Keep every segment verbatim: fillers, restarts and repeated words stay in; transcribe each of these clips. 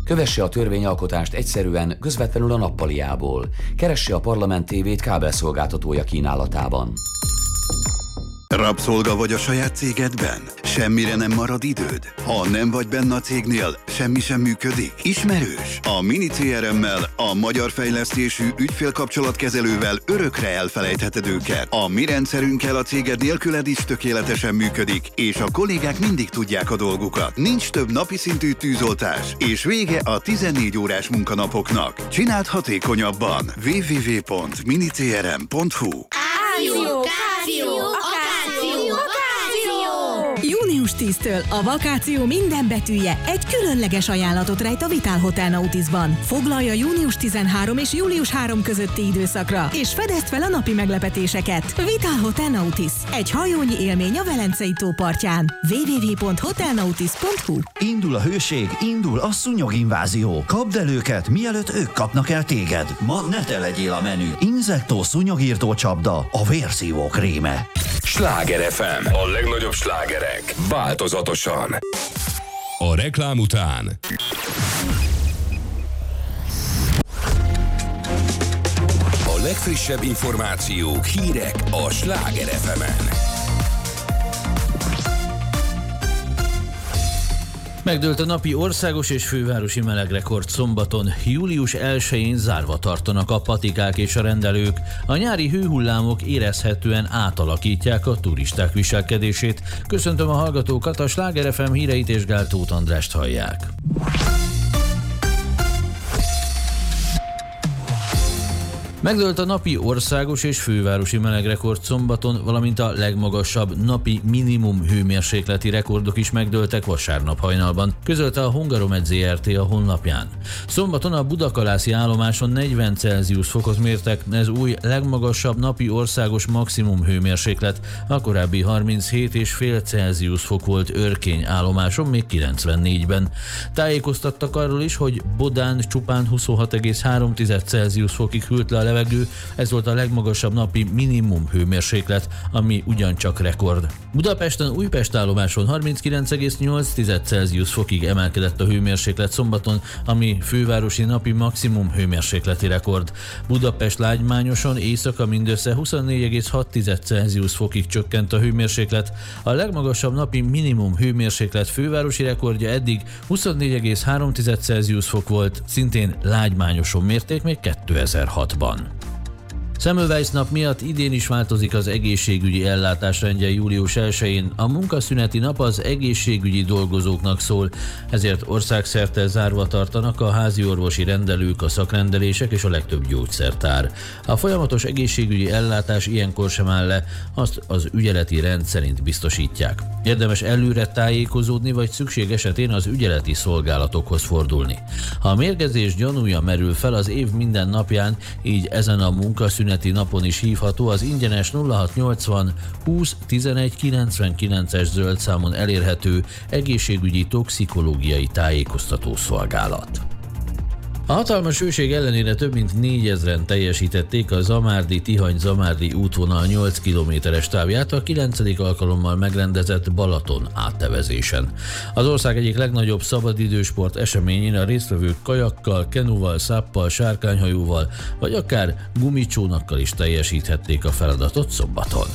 Kövesse a törvényalkotást egyszerűen, közvetlenül a nappaliából. Keresse a Parlament tévét kábelszolgáltatója kínálatában. Rabszolga vagy a saját cégedben? Semmire nem marad időd? Ha nem vagy benne a cégnél, semmi sem működik? Ismerős? A Mini cé er em-mel, a magyar fejlesztésű ügyfélkapcsolatkezelővel örökre elfelejtheted őket. A mi rendszerünkkel a céged nélküled is tökéletesen működik, és a kollégák mindig tudják a dolgukat. Nincs több napi szintű tűzoltás, és vége a tizennégy órás munkanapoknak. Csináld hatékonyabban. double-u double-u double-u pont mini c r m pont h u Áció, káció, akáció, akáció! június tíztől a vakáció minden betűje egy különleges ajánlatot rejt a Vitál Hotel Nautisban. Foglalja június tizenharmadika és július harmadika közötti időszakra, és fedezd fel a napi meglepetéseket. Vitál Hotel Nautis. Egy hajónyi élmény a Velencei tó partján. double-u double-u double-u pont hotel nautis pont h u Indul a hőség, indul a szúnyoginvázió. Kapd el őket, mielőtt ők kapnak el téged. Ma ne te legyél a menü. Inzektó szúnyogírtó csapda, a vérszívó kréme. Sláger ef em. A legnagyobb slágerek. Változatosan. A reklám után. A legfrissebb információk, hírek a Sláger ef emen. Megdőlt a napi országos és fővárosi melegrekord szombaton. július elsején zárva tartanak a patikák és a rendelők. A nyári hőhullámok érezhetően átalakítják a turisták viselkedését. Köszöntöm a hallgatókat, a Sláger ef em híreit és Gál Tóth Andrást hallják. Megdőlt a napi országos és fővárosi melegrekord szombaton, valamint a legmagasabb napi minimum hőmérsékleti rekordok is megdőltek vasárnap hajnalban, közölte a Hungaromed zé er té a honlapján. Szombaton a budakalászi állomáson negyven Celsius fokot mértek, ez új legmagasabb napi országos maximum hőmérséklet, a korábbi harminchét egész öt Celsius fok volt Örkény állomáson még kilencvennégyben. Tájékoztattak arról is, hogy Bodán csupán huszonhat egész három Celsius fokig hűlt le a levegő, ez volt a legmagasabb napi minimum hőmérséklet, ami ugyancsak rekord. Budapesten Újpest állomáson harminckilenc egész nyolc Celsius fokig emelkedett a hőmérséklet szombaton, ami fővárosi napi maximum hőmérsékleti rekord. Budapest lágymányoson éjszaka mindössze huszonnégy egész hat Celsius fokig csökkent a hőmérséklet, a legmagasabb napi minimum hőmérséklet fővárosi rekordja eddig huszonnégy egész három Celsius fok volt, szintén lágymányoson mérték még kétezer-hatban. Semmelweis nap miatt idén is változik az egészségügyi ellátásrendje július elsején. A munkaszüneti nap az egészségügyi dolgozóknak szól, ezért országszerte zárva tartanak a házi orvosi rendelők, a szakrendelések és a legtöbb gyógyszertár. A folyamatos egészségügyi ellátás ilyenkor sem áll le, azt az ügyeleti rend szerint biztosítják. Érdemes előre tájékozódni, vagy szükség esetén az ügyeleti szolgálatokhoz fordulni. Ha a mérgezés gyanúja merül fel az év minden napján, így ezen a munkaszüneti napon is hívható az ingyenes nulla hatszáznyolcvan húsz tizenegy kilencvenkilences zöld számon elérhető egészségügyi toxikológiai tájékoztató szolgálat. A hatalmas hőség ellenére több mint négyezren teljesítették a Zamárdi-Tihany-Zamárdi útvonal nyolc kilométeres távját a kilencedik alkalommal megrendezett Balaton áttevezésen. Az ország egyik legnagyobb szabadidősport eseményén a résztvevők kajakkal, kenuval, száppal, sárkányhajóval vagy akár gumicsónakkal is teljesíthették a feladatot szombaton.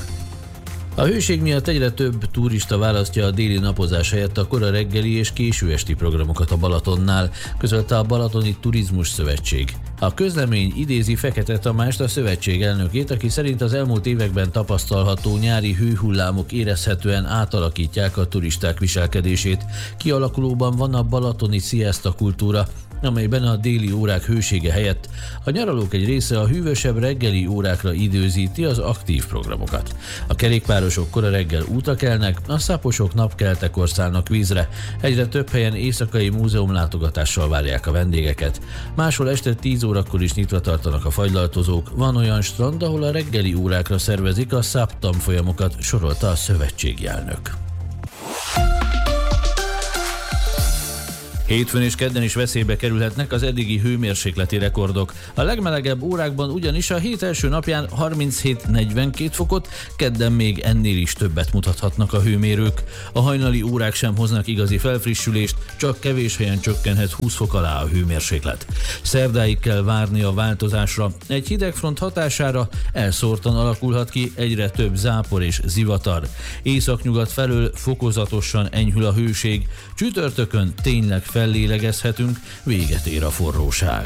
A hőség miatt egyre több turista választja a déli napozás helyett a kora reggeli és késő esti programokat a Balatonnál, közölte a Balatoni Turizmus Szövetség. A közlemény idézi Fekete Tamást, a szövetség elnökét, aki szerint az elmúlt években tapasztalható nyári hőhullámok érezhetően átalakítják a turisták viselkedését. Kialakulóban van a balatoni siesta kultúra, amelyben a déli órák hősége helyett a nyaralók egy része a hűvösebb reggeli órákra időzíti az aktív programokat. A kerékpárosok kora reggel útra kelnek, a száposok napkeltekor szállnak vízre, egyre több helyen éjszakai múzeumlátogatással várják a vendégeket. Máshol este tíz órakor is nyitva tartanak a fagylaltozók, van olyan strand, ahol a reggeli órákra szervezik a száp tanfolyamokat, sorolta a szövetségi elnök. Hétfőn és kedden is veszélybe kerülhetnek az eddigi hőmérsékleti rekordok. A legmelegebb órákban ugyanis a hét első napján harminchét negyvenkét fokot, kedden még ennél is többet mutathatnak a hőmérők. A hajnali órák sem hoznak igazi felfrissülést, csak kevés helyen csökkenhet húsz fok alá a hőmérséklet. Szerdáig kell várni a változásra. Egy hidegfront hatására elszórtan alakulhat ki egyre több zápor és zivatar. Északnyugat felől fokozatosan enyhül a hőség, csütörtökön tényleg fellélegezhetünk, véget ér a forróság.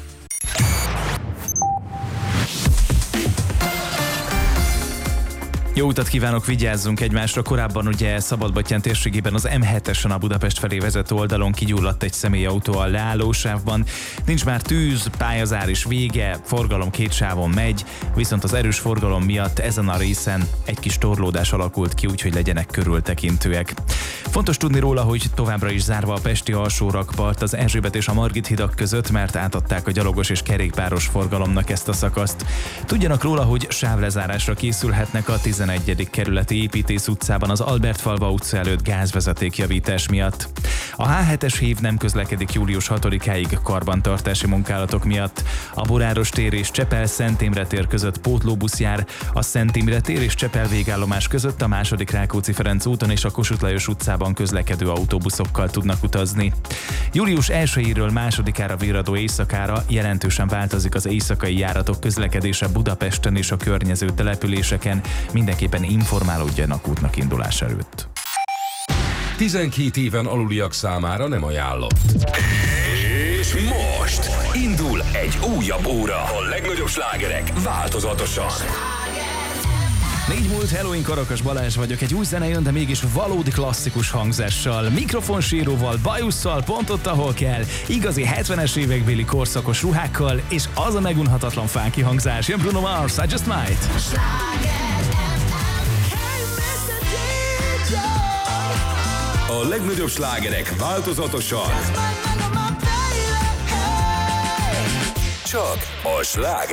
Jó utat kívánok, vigyázzunk egymásra. Korábban ugye Szabadbattyán térségében az em hetesen a Budapest felé vezető oldalon kigyulladt egy személyautó a leállósávban. Nincs már tűz, pályazár is vége, forgalom két sávon megy, viszont az erős forgalom miatt ezen a részen egy kis torlódás alakult ki, úgyhogy legyenek körültekintőek. Fontos tudni róla, hogy továbbra is zárva a pesti alsórakpart az Erzsébet és a Margit hidak között, mert átadták a gyalogos és kerékpáros forgalomnak ezt a szakaszt. Tudjanak róla, hogy sávlezárásra készülhetnek a tizenegyedik kerületi Építész utcában az Albertfalva utca előtt gázvezetékjavítás miatt. A há hetes hév nem közlekedik július hatodikáig karbantartási munkálatok miatt. A Boráros tér és Csepel-Szent Imre tér között pótlóbusz jár, a Szent Imre tér és Csepel végállomás között a második Rákóczi-Ferenc úton és a Kossuth Lajos utcában közlekedő autóbuszokkal tudnak utazni. július elsejéről másodikára virradó éjszakára jelentősen változik az éjszakai járatok közlekedése Budapesten és a környező településeken. Mindenképpen informálódjanak útnak indulás előtt. tizenkét éven aluliak számára nem ajánlott. És most indul egy újabb óra. A legnagyobb slágerek változatosan. Négy múlt Halloween, Karakas Balázs vagyok, egy új zene jön, de mégis valódi klasszikus hangzással, mikrofonsíróval, bajusszal, pont ott, ahol kell, igazi hetvenes évekbéli korszakos ruhákkal, és az a megunhatatlan funky hangzás. Jön Bruno Mars, I Just Might. A legnagyobb slágerek változatosan. Csak a Sláger